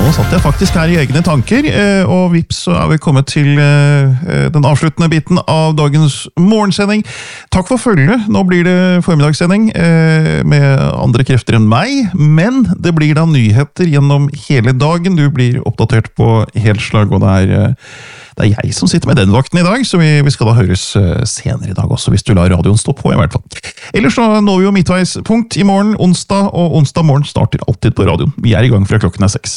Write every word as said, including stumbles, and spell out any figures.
nå satt jeg faktisk her i egne tanker, og vips så er vi kommet til den avsluttende biten av dagens morgensending. Takk for følget, nå blir det formiddagssending med andre krefter enn meg, men det blir da nyheter gjennom hele dagen. Du blir oppdatert på helslag, og det er, det er jeg som sitter med den vakten i dag, så vi, vi skal da høres senere i dag også, hvis du lar radioen stå på i hvert fall. Ellers så når vi jo midtveispunkt i morgen, onsdag, og onsdag morgen starter alltid på radioen. Vi er i gang fra klokken er seks.